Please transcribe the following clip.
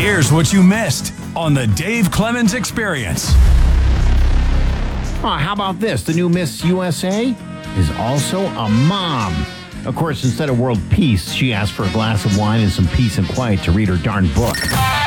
Here's what you missed on the Dave Clemens Experience. Oh, how about this? The new Miss USA is also a mom. Of course, instead of world peace, she asked for a glass of wine and some peace and quiet to read her darn book.